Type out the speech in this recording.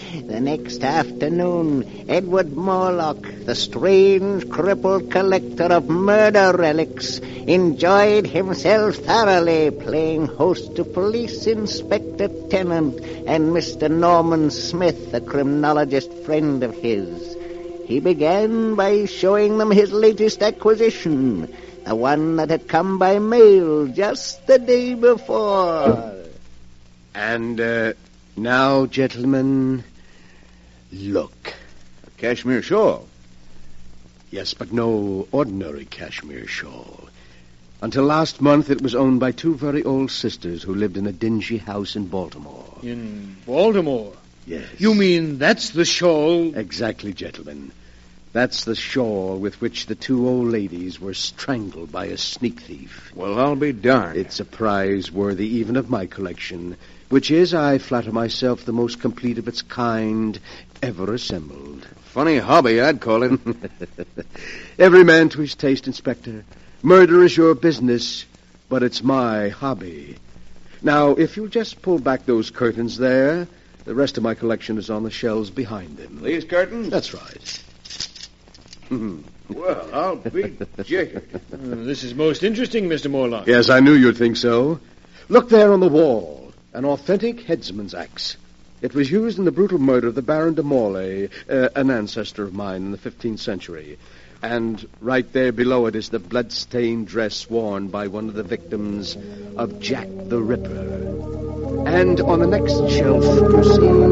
The next afternoon, Edward Morlock, the strange crippled collector of murder relics, enjoyed himself thoroughly playing host to Police Inspector Tennant and Mr. Norman Smith, a criminologist friend of his. He began by showing them his latest acquisition, the one that had come by mail just the day before. And now, gentlemen, look. A cashmere shawl. Yes, but no ordinary cashmere shawl. Until last month, it was owned by two very old sisters who lived in a dingy house in Baltimore. In Baltimore? Yes. You mean that's the shawl? Exactly, gentlemen. That's the shawl with which the two old ladies were strangled by a sneak thief. Well, I'll be darned. It's a prize worthy even of my collection, which is, I flatter myself, the most complete of its kind ever assembled. Funny hobby, I'd call it. Every man to his taste, Inspector. Murder is your business, but it's my hobby. Now, if you'll just pull back those curtains there, the rest of my collection is on the shelves behind them. These curtains? That's right. Well, I'll be jiggered. This is most interesting, Mr. Morlock. Yes, I knew you'd think so. Look there on the wall. An authentic headsman's axe. It was used in the brutal murder of the Baron de Morlaix, an ancestor of mine in the 15th century. And right there below it is the blood-stained dress worn by one of the victims of Jack the Ripper. And on the next shelf, you see...